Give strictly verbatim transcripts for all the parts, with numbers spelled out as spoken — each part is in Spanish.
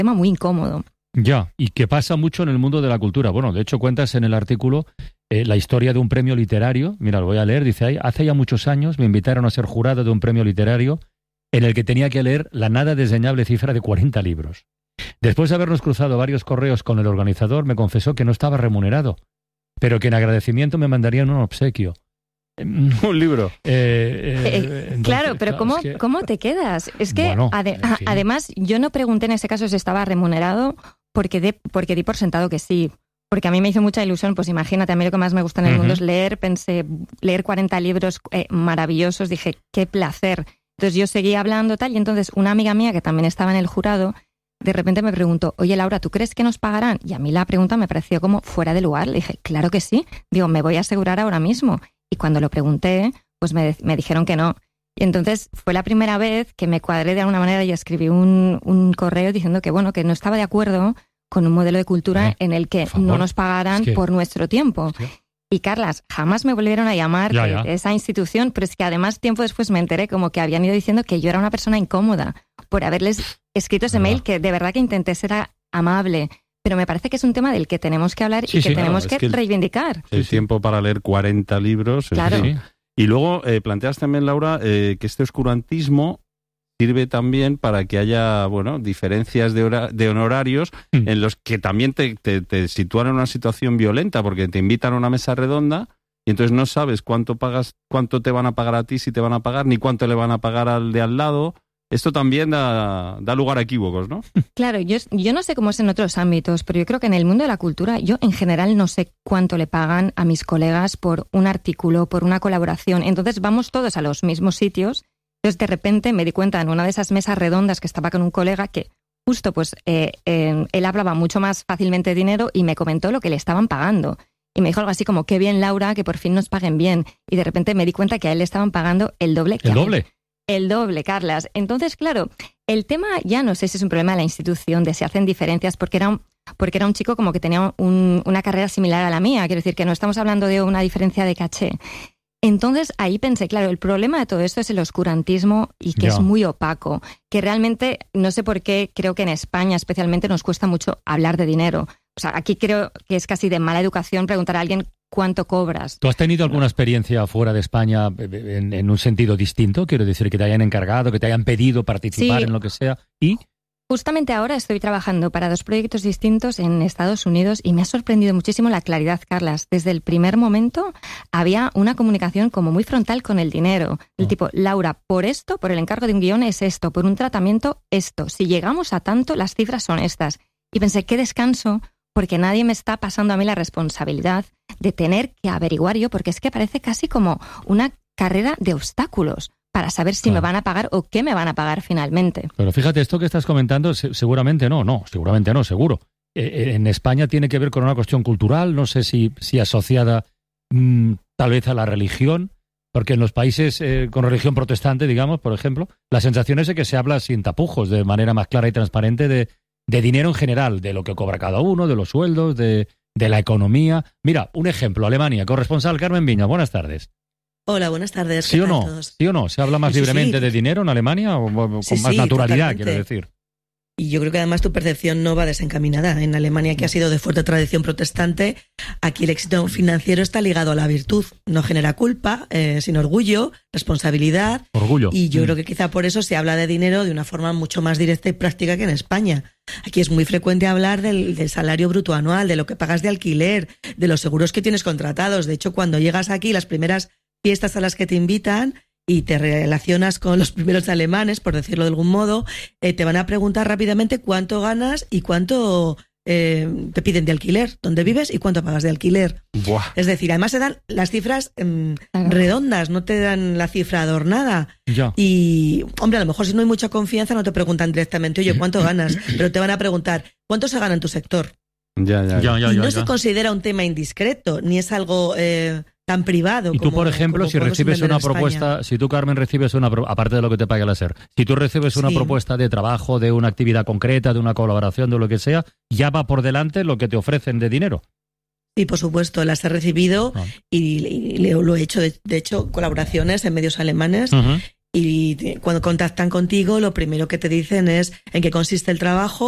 tema muy incómodo. Ya, y que pasa mucho en el mundo de la cultura. Bueno, de hecho cuentas en el artículo eh, la historia de un premio literario. Mira, lo voy a leer. Dice, hace ya muchos años me invitaron a ser jurado de un premio literario en el que tenía que leer la nada desdeñable cifra de cuarenta libros. Después de habernos cruzado varios correos con el organizador, me confesó que no estaba remunerado, pero que en agradecimiento me mandarían un obsequio. Un libro. Eh, eh, eh, entonces, claro, pero ¿cómo, es que, ¿cómo te quedas? Es que, bueno, ade- en fin. además, yo no pregunté en ese caso si estaba remunerado porque, de, porque di por sentado que sí. Porque a mí me hizo mucha ilusión, pues imagínate, a mí lo que más me gusta en el uh-huh. mundo es leer. Pensé, leer cuarenta libros eh, maravillosos, dije, qué placer. Entonces yo seguí hablando tal, y entonces una amiga mía que también estaba en el jurado, de repente me preguntó, oye Laura, ¿tú crees que nos pagarán? Y a mí la pregunta me pareció como fuera de lugar. Le dije, claro que sí. Digo, me voy a asegurar ahora mismo. Y cuando lo pregunté, pues me, me dijeron que no. Y entonces fue la primera vez que me cuadré de alguna manera y escribí un, un correo diciendo que, bueno, que no estaba de acuerdo con un modelo de cultura eh, en el que no nos pagaran es que... por nuestro tiempo. Es que... Y Carlas, jamás me volvieron a llamar ya, ya. de esa institución, pero es que además tiempo después me enteré como que habían ido diciendo que yo era una persona incómoda por haberles escrito ese mail, que de verdad que intenté ser amable. Pero me parece que es un tema del que tenemos que hablar sí, y que sí, tenemos claro, que, que reivindicar. El, el tiempo para leer cuarenta libros. Claro. Sí. Y luego eh, planteas también, Laura, eh, que este oscurantismo sirve también para que haya, bueno, diferencias de, hora, de honorarios mm. en los que también te, te, te sitúan en una situación violenta, porque te invitan a una mesa redonda y entonces no sabes cuánto pagas, cuánto te van a pagar a ti, si te van a pagar, ni cuánto le van a pagar al de al lado. Esto también da, da lugar a equívocos, ¿no? Claro, yo, yo no sé cómo es en otros ámbitos, pero yo creo que en el mundo de la cultura, yo en general no sé cuánto le pagan a mis colegas por un artículo, por una colaboración. Entonces vamos todos a los mismos sitios. Entonces de repente me di cuenta en una de esas mesas redondas que estaba con un colega que justo pues eh, eh, él hablaba mucho más fácilmente de dinero y me comentó lo que le estaban pagando. Y me dijo algo así como, qué bien, Laura, que por fin nos paguen bien. Y de repente me di cuenta que a él le estaban pagando el doble que ¿El a mí. doble? El doble, Carlas. Entonces, claro, el tema ya no sé si es un problema de la institución, de si hacen diferencias, porque era un, porque era un chico como que tenía un, una carrera similar a la mía. Quiero decir que no estamos hablando de una diferencia de caché. Entonces ahí pensé, claro, el problema de todo esto es el oscurantismo y que yeah. es muy opaco, que realmente no sé por qué, creo que en España especialmente nos cuesta mucho hablar de dinero. O sea, aquí creo que es casi de mala educación preguntar a alguien cuánto cobras. ¿Tú has tenido alguna experiencia fuera de España en, en un sentido distinto? Quiero decir, que te hayan encargado, que te hayan pedido participar sí. en lo que sea. ¿Y? Justamente ahora estoy trabajando para dos proyectos distintos en Estados Unidos y me ha sorprendido muchísimo la claridad, Carlas. Desde el primer momento había una comunicación como muy frontal con el dinero. El oh. tipo, Laura, por esto, por el encargo de un guión es esto, por un tratamiento esto. Si llegamos a tanto, las cifras son estas. Y pensé, qué descanso, porque nadie me está pasando a mí la responsabilidad de tener que averiguar yo, porque es que parece casi como una carrera de obstáculos para saber si claro. me van a pagar o qué me van a pagar finalmente. Pero fíjate, esto que estás comentando, seguramente no, no, seguramente no, seguro. Eh, en España tiene que ver con una cuestión cultural, no sé si, si asociada mmm, tal vez a la religión, porque en los países eh, con religión protestante, digamos, por ejemplo, la sensación es de que se habla sin tapujos, de manera más clara y transparente de, de dinero en general, de lo que cobra cada uno, de los sueldos, de, de la economía. Mira, un ejemplo, Alemania, corresponsal Carmen Viña, buenas tardes. Hola, buenas tardes. ¿Sí o no? ¿Sí o no? ¿Se habla más sí, libremente sí. de dinero en Alemania o con sí, más sí, naturalidad, totalmente. Quiero decir? Y yo creo que además tu percepción no va desencaminada. En Alemania, que ha sido de fuerte tradición protestante, aquí el éxito financiero está ligado a la virtud. No genera culpa, eh, sino orgullo, responsabilidad. Orgullo. Y yo mm. creo que quizá por eso se habla de dinero de una forma mucho más directa y práctica que en España. Aquí es muy frecuente hablar del, del salario bruto anual, de lo que pagas de alquiler, de los seguros que tienes contratados. De hecho, cuando llegas aquí, las primeras fiestas a las que te invitan y te relacionas con los primeros alemanes, por decirlo de algún modo, eh, te van a preguntar rápidamente cuánto ganas y cuánto eh, te piden de alquiler, dónde vives y cuánto pagas de alquiler. Buah. Es decir, además te dan las cifras eh, redondas, no te dan la cifra adornada. Ya. Y, hombre, a lo mejor si no hay mucha confianza no te preguntan directamente, oye, ¿cuánto ganas? Pero te van a preguntar, ¿cuánto se gana en tu sector? Ya, ya, ya. Y ya, no ya, se ya. considera un tema indiscreto, ni es algo... Eh, tan privado. Y tú, como, por ejemplo, si recibes una propuesta, si tú, Carmen, recibes una, aparte de lo que te pague la SER, si tú recibes una sí. propuesta de trabajo, de una actividad concreta, de una colaboración, de lo que sea, ya va por delante lo que te ofrecen de dinero. Sí, por supuesto, las he recibido ah. y, y lo he hecho, de, de hecho, colaboraciones en medios alemanes. Uh-huh. Y te, cuando contactan contigo, lo primero que te dicen es en qué consiste el trabajo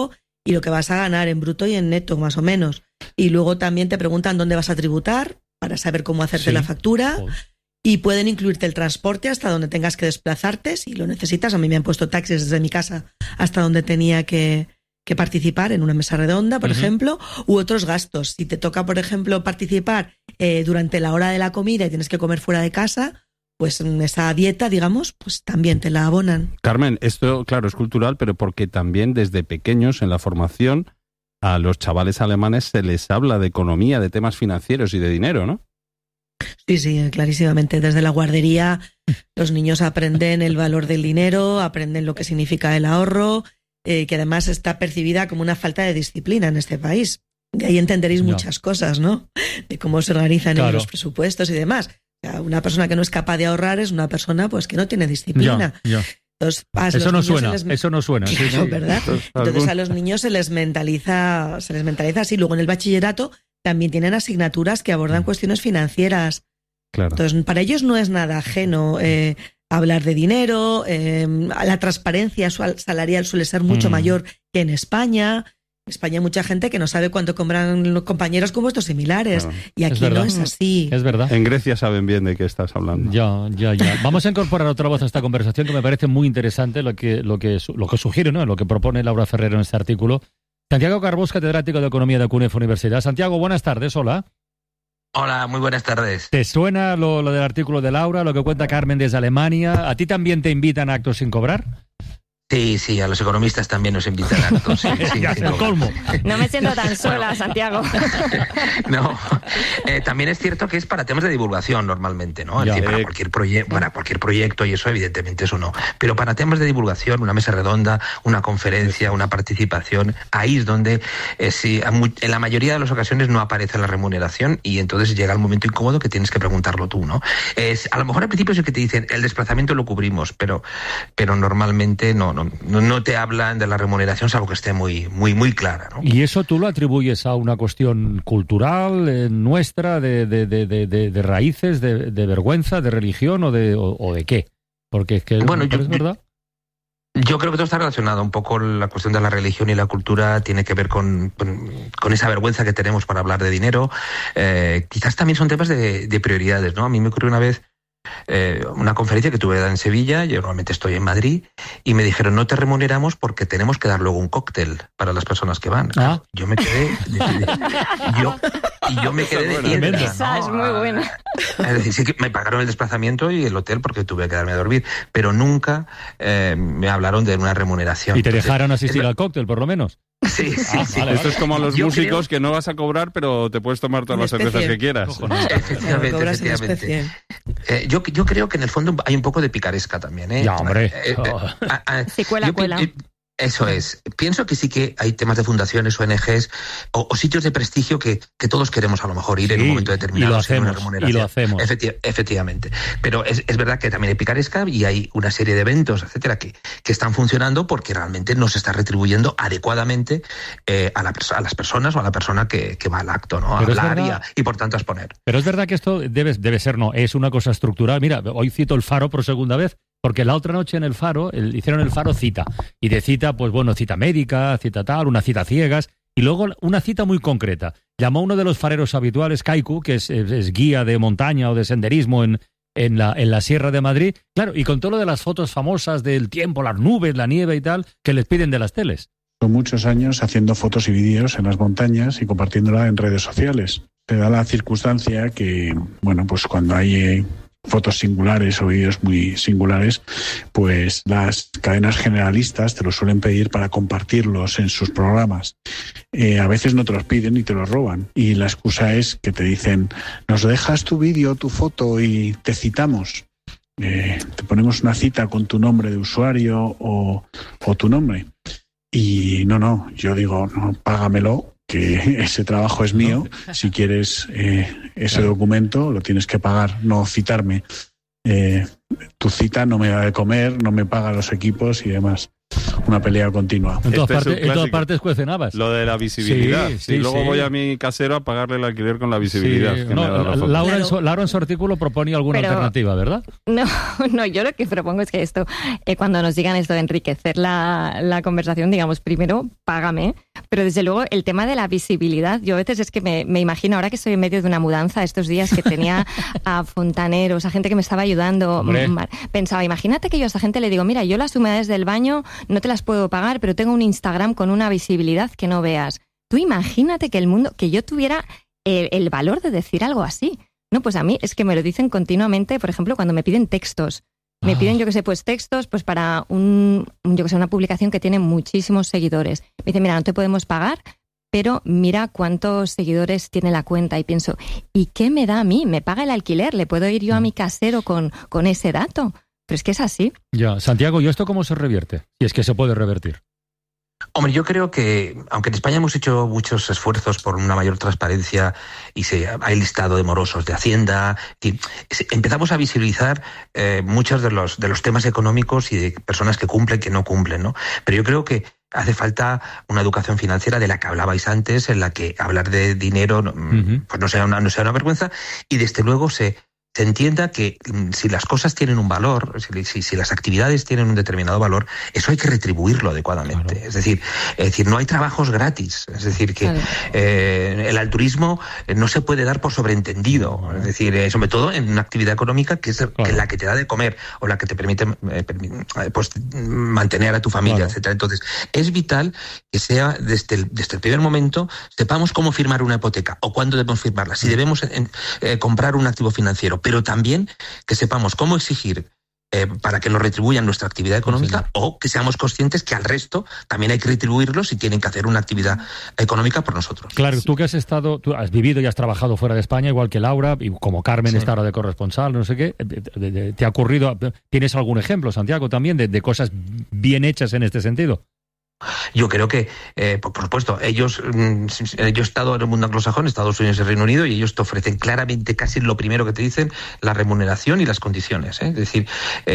y lo que vas a ganar en bruto y en neto, más o menos. Y luego también te preguntan dónde vas a tributar para saber cómo hacerte sí. la factura. Oh. Y pueden incluirte el transporte hasta donde tengas que desplazarte, si lo necesitas. A mí me han puesto taxis desde mi casa hasta donde tenía que, que participar, en una mesa redonda, por uh-huh. ejemplo, u otros gastos. Si te toca, por ejemplo, participar eh, durante la hora de la comida y tienes que comer fuera de casa, pues en esa dieta, digamos, pues también te la abonan. Carmen, esto, claro, es cultural, pero porque también desde pequeños en la formación a los chavales alemanes se les habla de economía, de temas financieros y de dinero, ¿no? Sí, sí, clarísimamente. Desde la guardería los niños aprenden el valor del dinero, aprenden lo que significa el ahorro, eh, que además está percibida como una falta de disciplina en este país. De ahí entenderéis no. muchas cosas, ¿no? De cómo se organizan claro. los presupuestos y demás. O sea, una persona que no es capaz de ahorrar es una persona pues que no tiene disciplina. Ya, ya. Entonces, a eso los no suena, les... eso no suena. Sí, sí. ¿Verdad? Entonces a los niños se les mentaliza, se les mentaliza así. Luego en el bachillerato también tienen asignaturas que abordan cuestiones financieras. Claro. Entonces, para ellos no es nada ajeno eh, hablar de dinero, eh, la transparencia salarial suele ser mucho mm. mayor que en España. En España hay mucha gente que no sabe cuánto cobran los compañeros con puestos similares. Claro. Y aquí es no es así. Es verdad. En Grecia saben bien de qué estás hablando. Ya, ya, ya. Vamos a incorporar otra voz a esta conversación que me parece muy interesante, lo que, lo que, lo que sugiere, ¿no? Lo que propone Laura Ferrero en este artículo. Santiago Carbós, catedrático de Economía de CUNEF Universidad. Santiago, buenas tardes, hola. Hola, muy buenas tardes. ¿Te suena lo, lo del artículo de Laura, lo que cuenta Carmen desde Alemania? ¿A ti también te invitan a actos sin cobrar? Sí, sí, a los economistas también nos invitan a actos. Sí, sí, ya, el colmo. No me siento tan sola, bueno, Santiago. No, eh, también es cierto que es para temas de divulgación normalmente, ¿no? Es ya, decir, para eh, cualquier, proye- para cualquier proyecto y eso evidentemente eso no. Pero para temas de divulgación, una mesa redonda, una conferencia, una participación, ahí es donde eh, sí, en la mayoría de las ocasiones no aparece la remuneración y entonces llega el momento incómodo que tienes que preguntarlo tú, ¿no? Es, a lo mejor al principio es el que te dicen, el desplazamiento lo cubrimos, pero, pero normalmente no, no. No, no te hablan de la remuneración, salvo que esté muy, muy, muy clara, ¿no? ¿Y eso tú lo atribuyes a una cuestión cultural eh, nuestra, de, de, de, de, de raíces, de, de vergüenza, de religión o de, o, o de qué? Porque es que bueno, yo, es verdad. Yo creo que todo está relacionado. Un poco la cuestión de la religión y la cultura tiene que ver con, con, con esa vergüenza que tenemos para hablar de dinero. Eh, quizás también son temas de, de prioridades, ¿no? A mí me ocurrió una vez Eh, una conferencia que tuve en Sevilla, yo normalmente estoy en Madrid, y me dijeron, no te remuneramos porque tenemos que dar luego un cóctel para las personas que van. Ah. Yo me quedé... yo, y yo me quedé de piedra, Esa es muy buena. Es decir, sí que me pagaron el desplazamiento y el hotel porque tuve que quedarme a dormir, pero nunca eh, me hablaron de una remuneración. ¿Y te Entonces, dejaron asistir es... al cóctel, por lo menos? Sí, sí, ah, sí. Vale, Esto es como a los yo músicos creo... que no vas a cobrar, pero te puedes tomar todas las cervezas que quieras. Efectivamente, efectivamente. Eh, yo, yo creo que en el fondo hay un poco de picaresca también, ¿eh? Ya, hombre. Eh, eh, a, a, sí, cuela, yo, cuela. Eh, Eso es. Pienso que sí que hay temas de fundaciones, O N Ges o, o sitios de prestigio que, que todos queremos a lo mejor ir sí, en un momento determinado. Y lo hacemos, y lo hacemos. Efecti- efectivamente. Pero es, es verdad que también hay picaresca y hay una serie de eventos, etcétera, que, que están funcionando porque realmente no se está retribuyendo adecuadamente eh, a, la perso- a las personas o a la persona que, que va al acto, ¿no? A hablar y, a, y por tanto a exponer. Pero es verdad que esto debe, debe ser, no, es una cosa estructural. Mira, hoy cito el Faro por segunda vez. Porque la otra noche en el Faro, el, hicieron el Faro cita. Y de cita, pues bueno, cita médica, cita tal, una cita ciegas. Y luego una cita muy concreta. Llamó a uno de los fareros habituales, Kaiku, que es, es, es guía de montaña o de senderismo en, en, la, en la Sierra de Madrid. Claro, y contó lo de las fotos famosas del tiempo, las nubes, la nieve y tal, que les piden de las teles. Son muchos años haciendo fotos y vídeos en las montañas y compartiéndola en redes sociales. Se da la circunstancia que, bueno, pues cuando hay... Eh, fotos singulares o vídeos muy singulares, pues las cadenas generalistas te lo suelen pedir para compartirlos en sus programas. Eh, a veces no te los piden y te los roban. Y la excusa es que te dicen, nos dejas tu vídeo, tu foto y te citamos. Eh, te ponemos una cita con tu nombre de usuario o, o tu nombre. Y no, no, yo digo, no, págamelo, que ese trabajo es mío. Si quieres eh, ese claro. documento, lo tienes que pagar, no citarme. Eh, tu cita no me da de comer, no me paga los equipos y demás. una pelea continua. En todas, Este es partes, un en todas clásico. partes cuecen habas. Lo de la visibilidad. Sí, Sí, sí, luego sí. voy a mi casero a pagarle el alquiler con la visibilidad. Sí, que no, me da la foto. Laura, en Claro. su, Laura en su artículo proponía alguna Pero- alternativa, ¿verdad? No, no, yo lo que propongo es que esto, eh, cuando nos digan esto de enriquecer la, la conversación, digamos, primero, págame, pero desde luego el tema de la visibilidad, yo a veces es que me, me imagino, ahora que estoy en medio de una mudanza estos días, que tenía a fontaneros, a gente que me estaba ayudando, Hombre. m- pensaba, imagínate que yo a esa gente le digo, mira, yo las humedades del baño no te las puedo pagar, pero tengo un Instagram con una visibilidad que no veas. Tú imagínate que el mundo, que yo tuviera el, el valor de decir algo así. No, pues a mí es que me lo dicen continuamente, por ejemplo, cuando me piden textos. Me Ah. piden, yo que sé, pues textos pues para un, un- yo que sé, una publicación que tiene muchísimos seguidores. Me dicen, mira, no te podemos pagar, pero mira cuántos seguidores tiene la cuenta. Y pienso, ¿y qué me da a mí? ¿Me paga el alquiler? ¿Le puedo ir yo a mi casero con, con ese dato? Pero es que es así. Ya, Santiago, ¿y esto cómo se revierte? Si es que se puede revertir. Hombre, yo creo que, aunque en España hemos hecho muchos esfuerzos por una mayor transparencia y se hay listado de morosos de Hacienda, y empezamos a visibilizar eh, muchos de los, de los temas económicos y de personas que cumplen, que no cumplen, ¿no? Pero yo creo que hace falta una educación financiera de la que hablabais antes, en la que hablar de dinero Uh-huh. pues no sea una, no sea una vergüenza, y desde luego se... se entienda que mm, si las cosas tienen un valor, si, si, si las actividades tienen un determinado valor, eso hay que retribuirlo adecuadamente. Claro. Es decir, es decir, no hay trabajos gratis. Es decir, que Claro. eh, el altruismo eh, no se puede dar por sobreentendido. Es decir, eh, sobre todo en una actividad económica que es Claro. que la que te da de comer o la que te permite eh, permi- eh, pues, mantener a tu familia, Claro. etcétera. Entonces, es vital que sea desde el, desde el primer momento sepamos cómo firmar una hipoteca o cuándo debemos firmarla, si debemos en- eh, comprar un activo financiero, pero también que sepamos cómo exigir eh, para que nos retribuyan nuestra actividad económica, Sí, o que seamos conscientes que al resto también hay que retribuirlos si tienen que hacer una actividad económica por nosotros. Claro, tú que has estado, tú has vivido y has trabajado fuera de España, igual que Laura, y como Carmen Sí. está ahora de corresponsal, no sé qué, de- de- de- ¿te ha ocurrido, tienes algún ejemplo, Santiago, también, de, de cosas bien hechas en este sentido? Yo creo que, eh, por, por supuesto, ellos, mm, yo he estado en el mundo anglosajón, Estados Unidos y Reino Unido, y ellos te ofrecen claramente casi lo primero que te dicen, la remuneración y las condiciones. ¿eh? Es decir,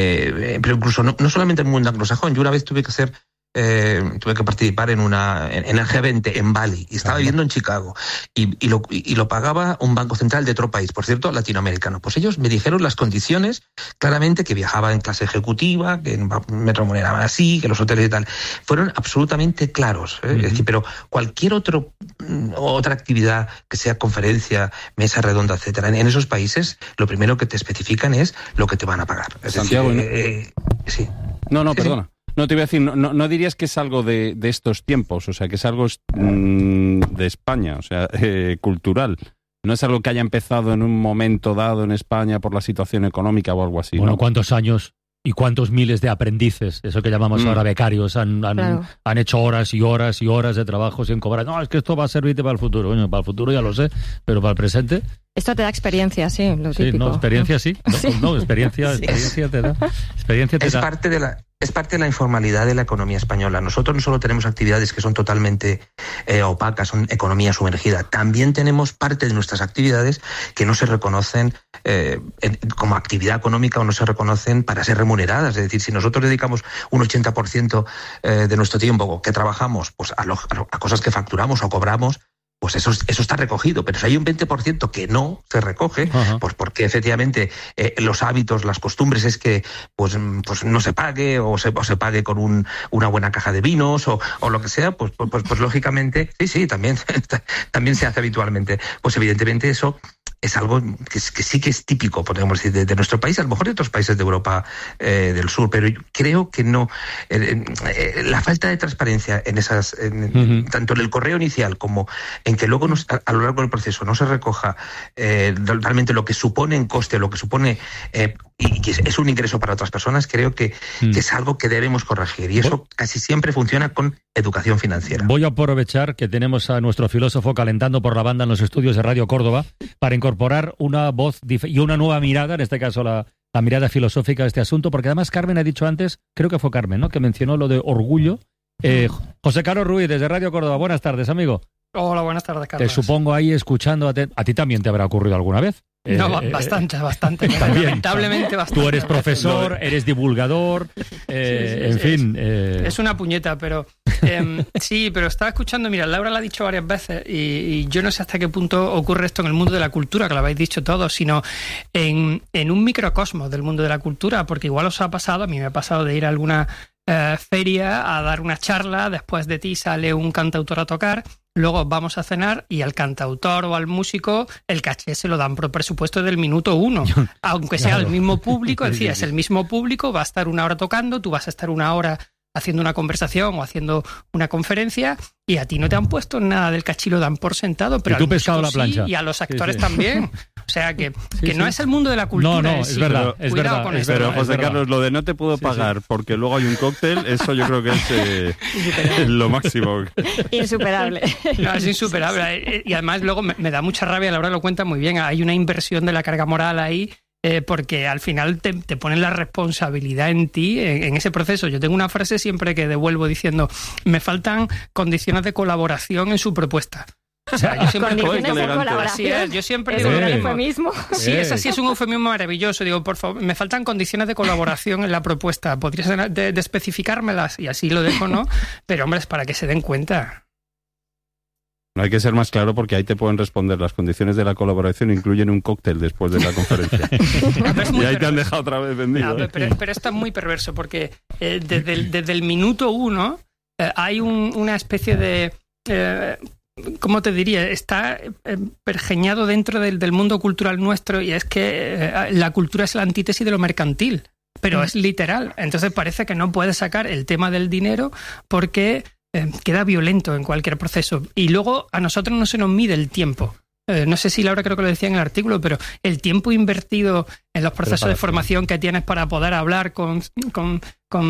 eh, pero incluso no, no solamente en el mundo anglosajón, yo una vez tuve que hacer Eh, tuve que participar en una en, en el G veinte en Bali y estaba Ajá. viviendo en Chicago y, y, lo, y lo pagaba un banco central de otro país, por cierto, latinoamericano. Pues ellos me dijeron las condiciones claramente, que viajaba en clase ejecutiva, que me remuneraban así, que los hoteles y tal. Fueron absolutamente claros. ¿eh? Uh-huh. Es decir, pero cualquier otro otra actividad que sea conferencia, mesa redonda, etcétera, en, en esos países lo primero que te especifican es lo que te van a pagar. Es Santiago, decir, ¿no? eh, eh, sí. No, no, Sí, sí. perdona. No, te iba a decir, no, no, no dirías que es algo de, de estos tiempos, o sea, que es algo mm, de España, o sea, eh, cultural. No es algo que haya empezado en un momento dado en España por la situación económica o algo así. Bueno, ¿no? ¿cuántos años y cuántos miles de aprendices, eso que llamamos Mm. ahora becarios, han, han, Claro. han hecho horas y horas y horas de trabajo sin cobrar? No, es que esto va a servirte para el futuro. Bueno, para el futuro ya lo sé, pero para el presente, Esto te da experiencia, sí, lo sí, típico. no, experiencia sí. No, Sí. no, experiencia, Sí. experiencia te da. Experiencia te Es da. parte de la es parte de la informalidad de la economía española. Nosotros no solo tenemos actividades que son totalmente eh, opacas, son economía sumergida, también tenemos parte de nuestras actividades que no se reconocen eh, en, como actividad económica o no se reconocen para ser remuneradas. Es decir, si nosotros dedicamos un ochenta por ciento eh, de nuestro tiempo que trabajamos pues a, lo, a, lo, a cosas que facturamos o cobramos, pues eso, eso está recogido, pero si hay un veinte por ciento que no se recoge, Ajá. pues porque efectivamente eh, los hábitos, las costumbres es que pues, pues no se pague o se, o se pague con un, una buena caja de vinos o, o lo que sea, pues, pues, pues, pues lógicamente, sí, sí, también, también se hace habitualmente. Pues evidentemente eso es algo que, que sí que es típico, podemos decir, de, de nuestro país, a lo mejor de otros países de Europa eh, del Sur, pero yo creo que no. Eh, eh, la falta de transparencia en esas, en, Uh-huh. tanto en el correo inicial como en que luego nos, a, a lo largo del proceso no se recoja eh, realmente lo que supone en coste, lo que supone eh, y que es, es un ingreso para otras personas, creo que, Mm. que es algo que debemos corregir. Y eso casi siempre funciona con educación financiera. Voy a aprovechar que tenemos a nuestro filósofo calentando por la banda en los estudios de Radio Córdoba para incorporar una voz dif- y una nueva mirada, en este caso la, la mirada filosófica de este asunto, porque además Carmen ha dicho antes, creo que fue Carmen, ¿no?, que mencionó lo de orgullo. Eh, José Carlos Ruiz, desde Radio Córdoba. Buenas tardes, amigo. Hola, buenas tardes, Carlos. Te supongo ahí escuchando, a, te- a ti también te habrá ocurrido alguna vez. No, eh, bastante, bastante. También. Lamentablemente bastante. Tú eres profesor, eres divulgador, eh, Sí, sí, en es, fin. Eh... Es una puñeta, pero eh, sí, pero estaba escuchando, mira, Laura lo ha dicho varias veces y, y yo no sé hasta qué punto ocurre esto en el mundo de la cultura, que lo habéis dicho todos, sino en, en un microcosmos del mundo de la cultura, porque igual os ha pasado, a mí me ha pasado de ir a alguna eh, feria a dar una charla, después de ti sale un cantautor a tocar, luego vamos a cenar y al cantautor o al músico el caché se lo dan por presupuesto del minuto uno. Aunque sea Claro. el mismo público, es decir, es el mismo público, va a estar una hora tocando, tú vas a estar una hora haciendo una conversación o haciendo una conferencia y a ti no te han puesto nada del cachí, lo dan por sentado, pero Y tú al pescado músico la plancha. sí, y a los actores Sí, sí. también. O sea, que, Sí, que no sí. es el mundo de la cultura. No, no, en es sí. verdad, Pero- es Cuidado verdad. con es esto. Pero, verdad, es José verdad. Carlos, lo de no te puedo Sí, pagar porque luego hay un cóctel, eso yo creo que es eh, lo máximo. Insuperable. No, es insuperable. Eh, Y además luego me, me da mucha rabia, Laura lo cuenta muy bien, hay una inversión de la carga moral ahí, eh, porque al final te, te ponen la responsabilidad en ti, en, en ese proceso. Yo tengo una frase siempre que devuelvo diciendo, me faltan condiciones de colaboración en su propuesta. O sea, yo siempre Condiciones de elegante. Así colaboración. es, yo siempre Es digo un lo mismo. eufemismo. Sí, Eh. esa sí es un eufemismo maravilloso. Digo, por favor, me faltan condiciones de colaboración en la propuesta. ¿Podrías de, de, de especificármelas? Y así lo dejo, ¿no? Pero, hombre, es para que se den cuenta. No hay que ser más claro porque ahí te pueden responder. Las condiciones de la colaboración incluyen un cóctel después de la conferencia. No, pero es muy Y ahí te han perverso. dejado otra vez vendido. No, ¿eh? pero, pero, pero esto es muy perverso porque eh, desde, el, desde el minuto uno eh, hay un, una especie de... Eh, ¿Cómo te diría? Está eh, pergeñado dentro del, del mundo cultural nuestro y es que eh, la cultura es la antítesis de lo mercantil, pero es literal. Entonces parece que no puedes sacar el tema del dinero porque eh, queda violento en cualquier proceso. Y luego a nosotros no se nos mide el tiempo. Eh, no sé si Laura creo que lo decía en el artículo, pero el tiempo invertido en los procesos de formación que tienes para poder hablar con, con, con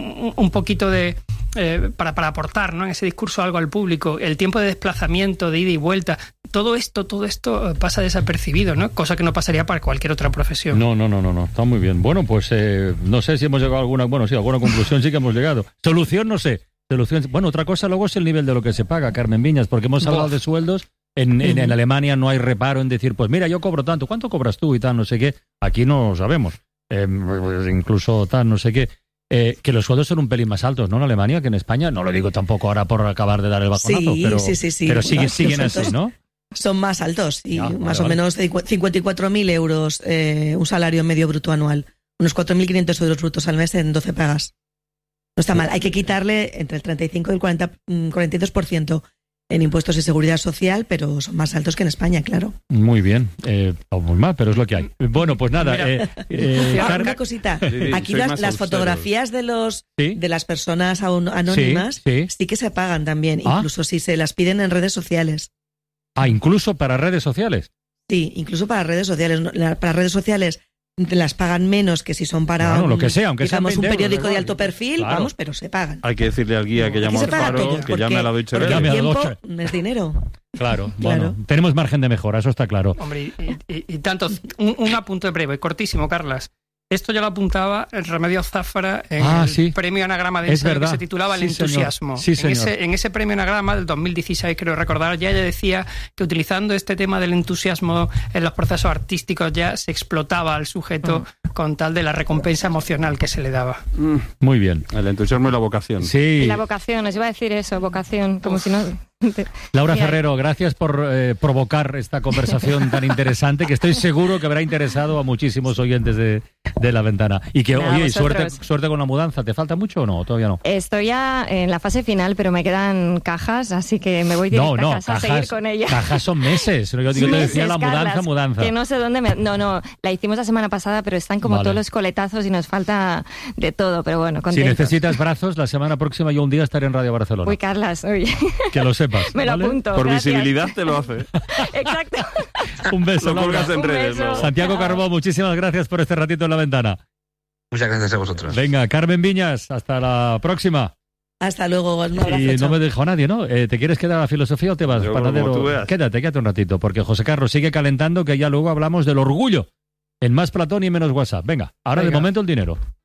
un poquito de... Eh, para, para aportar, ¿no?, en ese discurso algo al público, el tiempo de desplazamiento, de ida y vuelta, todo esto, todo esto pasa desapercibido, ¿no? Cosa que no pasaría para cualquier otra profesión. No, no, no, no, no, está muy bien. Bueno, pues eh, no sé si hemos llegado a alguna, bueno, sí, a alguna conclusión sí que hemos llegado. Solución, no sé. Solución, bueno, otra cosa luego es el nivel de lo que se paga, Carmen Viñas, porque hemos hablado Bof. de sueldos. En, en, en Alemania no hay reparo en decir, pues mira, yo cobro tanto, ¿cuánto cobras tú y tal, no sé qué? Aquí no sabemos. Eh, incluso tal, no sé qué. Eh, que los sueldos son un pelín más altos, ¿no? En Alemania que en España. No lo digo tampoco ahora por acabar de dar el bajonazo, Sí, pero, sí, sí, sí. pero sigue, Los siguen sueldos así, ¿no? Son más altos, y Ya, más vale, o vale. menos cincuenta y cuatro mil euros eh, un salario medio bruto anual. Unos cuatro mil quinientos euros brutos al mes en doce pagas. No está mal. Hay que quitarle entre el treinta y cinco y el cuarenta, cuarenta y dos por ciento en impuestos y seguridad social, pero son más altos que en España, claro. Muy bien. Eh, o muy mal, pero es lo que hay. Bueno, pues nada. Mira. Eh, eh, Ah, Car- una cosita. Sí, sí, Aquí sois las, más las austeros. fotografías de los ¿Sí? de las personas aún anónimas Sí, sí, sí. que se pagan también, Ah. incluso si se las piden en redes sociales. Ah, incluso para redes sociales. Sí, incluso para redes sociales. No, la- Para redes sociales te las pagan menos que si son para Bueno, lo un, que sea, aunque sean digamos, un veinte euros, periódico da de igual. alto perfil, Claro. vamos, pero se pagan. Hay que decirle al guía que Aquí llama se al paga faro, todo, que porque- llame a la Deutsche porque Llame Welle. a el la tiempo Deutsche. es dinero. Claro, Claro. bueno, tenemos margen de mejora, eso está claro. Hombre, y, y- y tanto, un, un apunte breve, cortísimo, Carlas. Esto ya lo apuntaba el Remedios Zafra en Ah, el sí. premio Anagrama de Es ensayo que verdad. se titulaba El Sí, señor. entusiasmo. Sí, en, señor. ese, en ese premio Anagrama del dos mil dieciséis, creo recordar, ya ella decía que utilizando este tema del entusiasmo en los procesos artísticos ya se explotaba al sujeto con tal de la recompensa emocional que se le daba. Mm, Muy bien. El entusiasmo y la vocación. Sí. Y la vocación, os iba a decir eso, vocación, como Uf. si no... Laura Mira. Ferrero, gracias por eh, provocar esta conversación tan interesante que estoy seguro que habrá interesado a muchísimos oyentes de, de La Ventana. Y que, Nada, oye, y suerte, vosotros. suerte con la mudanza. ¿Te falta mucho o no? Todavía no. Estoy ya en la fase final, pero me quedan cajas, así que me voy directo No, no, a casa a seguir cajas, con ella. cajas son meses. Yo, yo te Meses, decía la mudanza, Carlas, mudanza. Que no sé dónde me... No, no, la hicimos la semana pasada, pero están como Vale. todos los coletazos y nos falta de todo, pero bueno, Si contentos. necesitas brazos, la semana próxima yo un día estaré en Radio Barcelona. Uy, Carlas, uy. Que lo sepas. me lo ¿vale? apunto. Por gracias. visibilidad te lo hace. Exacto. Un beso, Lo colgas Laura. en Un redes. beso. luego. Santiago Chao. Carbó, muchísimas gracias por este ratito en La Ventana. Muchas gracias a vosotros. Venga, Carmen Viñas, hasta la próxima. Hasta luego, un abrazo. Y no chao. me dejó nadie, ¿no? Eh, ¿Te quieres quedar a la filosofía o te vas, Yo, como panadero? tú veas. Quédate, quédate un ratito, porque José Carlos sigue calentando que ya luego hablamos del orgullo. En Más Platón y menos WhatsApp. Venga, ahora Venga. de momento el dinero.